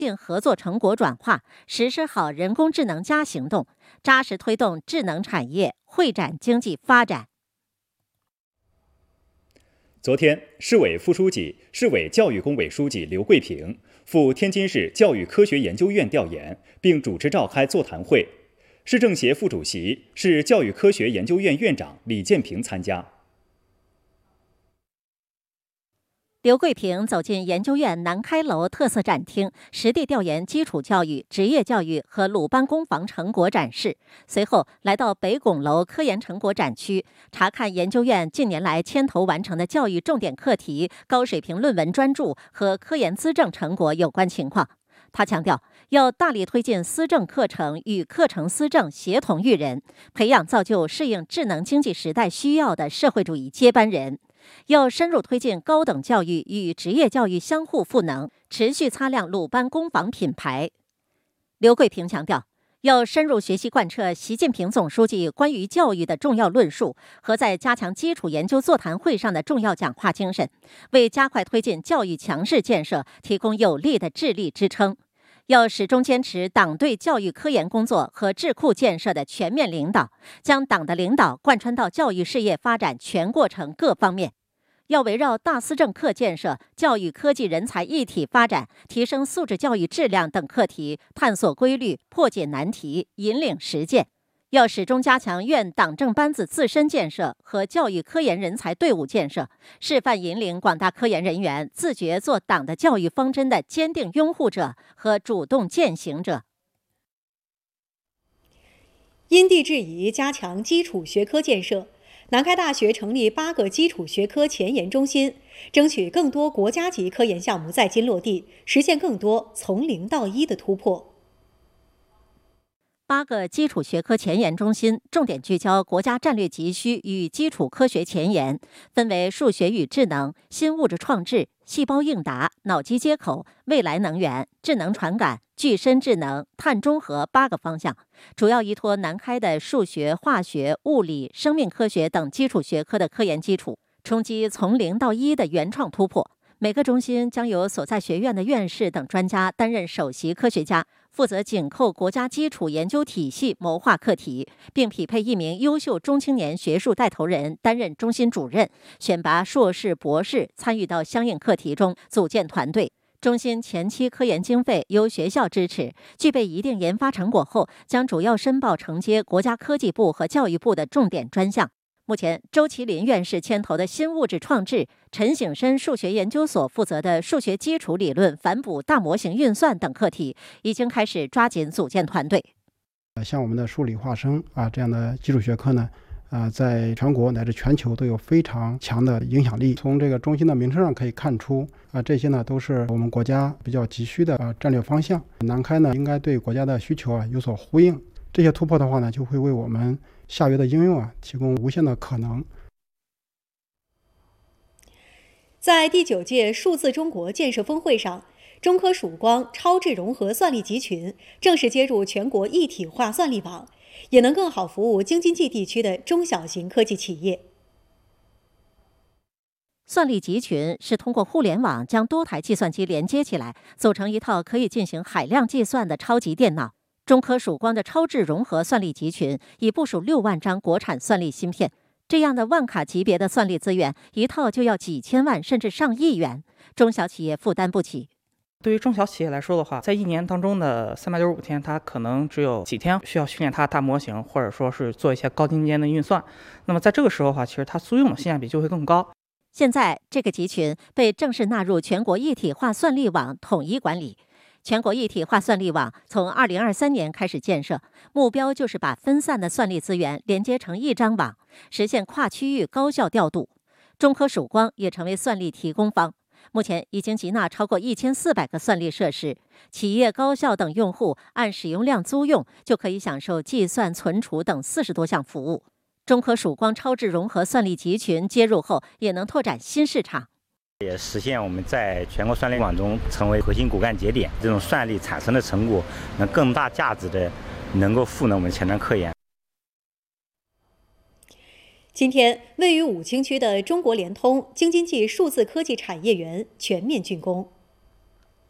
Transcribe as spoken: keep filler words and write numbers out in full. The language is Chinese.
并合作成果转化，实施好人工智能加行动，扎实推动智能产业会展经济发展。 昨天，市委副书记、市委教育工委书记刘桂平赴天津市教育科学研究院调研，并主持召开座谈会。市政协副主席、市教育科学研究院院长李建平参加。 刘桂平走进研究院南开楼特色展厅，实地调研基础教育、职业教育和鲁班工坊成果展示。随后来到北拱楼科研成果展区，查看研究院近年来牵头完成的教育重点课题、高水平论文专著和科研资政成果有关情况。他强调，要大力推进思政课程与课程思政协同育人，培养造就适应智能经济时代需要的社会主义接班人。要深入推进高等教育与职业教育相互赋能，持续擦亮鲁班工坊品牌。刘桂平强调，要深入学习贯彻习近平总书记关于教育的重要论述和在加强基础研究座谈会上的重要讲话精神，为加快推进教育强市建设提供有力的智力支撑。要始终坚持党对教育科研工作和智库建设的全面领导，将党的领导贯穿到教育事业发展全过程各方面。要围绕大思政课建设、教育科技人才一体发展、提升素质教育质量等课题，探索规律、破解难题、引领实践。要始终加强院党政班子自身建设和教育科研人才队伍建设，示范引领广大科研人员自觉做党的教育方针的坚定拥护者和主动践行者。 因地制宜加强基础学科建设，南开大学成立八个基础学科前沿中心，争取更多国家级科研项目在京落地，实现更多从零到一的突破。 八个基础学科前沿中心重点聚焦国家战略急需与基础科学前沿，分为数学与智能、新物质创制、细胞应答、脑机接口、未来能源、智能传感、具身智能、碳中和八个方向，主要依托南开的数学、化学、物理、生命科学等基础学科的科研基础，冲击从零到一的原创突破。每个中心将由所在学院的院士等专家担任首席科学家，负责紧扣国家基础研究体系谋划课题，并匹配一名优秀中青年学术带头人担任中心主任，选拔硕士、博士参与到相应课题中，组建团队。中心前期科研经费由学校支持，具备一定研发成果后，将主要申报承接国家科技部和教育部的重点专项。目前，周麒麟院士牵头的新物质创制、陈省身数学研究所负责的数学基础理论反哺大模型运算等课题，已经开始抓紧组建团队。 像我们的数理化生啊这样的基础学科呢，啊，在全国乃至全球都有非常强的影响力。从这个中心的名称上可以看出，啊，这些呢都是我们国家比较急需的啊战略方向。南开呢应该对国家的需求啊有所呼应。这些突破的话呢，就会为我们下游的应用啊提供无限的可能。 在第九届数字中国建设峰会上，中科曙光超智融合算力集群正式接入全国一体化算力网，也能更好服务京津冀地区的中小型科技企业。 算力集群是通过互联网将多台计算机连接起来，组成一套可以进行海量计算的超级电脑。中科曙光的超智融合算力集群已部署六万张国产算力芯片，这样的万卡级别的算力资源，一套就要几千万甚至上亿元，中小企业负担不起。 对于中小企业来说的话，在一年当中的三百六十五天，它可能只有几天需要训练它的大模型，或者说是做一些高精尖的运算。那么在这个时候的话，其实它租用的性价比就会更高。 现在这个集群被正式纳入全国一体化算力网统一管理。全国一体化算力网从二零二三年开始建设，目标就是把分散的算力资源连接成一张网，实现跨区域高效调度。中科曙光也成为算力提供方，目前已经集纳超过一千四百个算力设施，企业、高校等用户按使用量租用，就可以享受计算、存储等四十多项服务。中科曙光超智融合算力集群接入后，也能拓展新市场。 也实现我们在全国算力网中成为核心骨干节点，这种算力产生的成果能更大价值的能够赋能我们前端科研。 今天，位于武清区的中国联通京津冀数字科技产业园全面竣工。